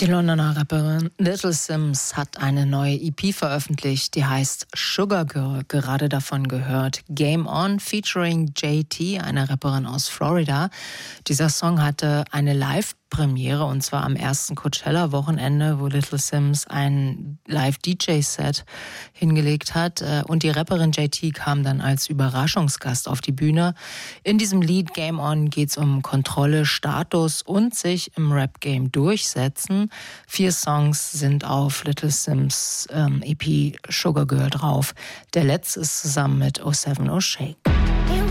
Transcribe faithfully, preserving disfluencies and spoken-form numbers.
Die Londoner Rapperin Little Simz hat eine neue E P veröffentlicht, die heißt Sugar Girl, gerade davon gehört. Game On featuring J T, eine Rapperin aus Florida. Dieser Song hatte eine Live-Premiere und zwar am ersten Coachella-Wochenende, wo Little Simz ein Live-D J-Set hingelegt hat. Und die Rapperin J T kam dann als Überraschungsgast auf die Bühne. In diesem Lied Game On geht es um Kontrolle, Status und sich im Rap-Game durchsetzen. Vier Songs sind auf Little Simz ähm, E P Sugar Girl drauf. Der letzte ist zusammen mit oh seven oh Shake.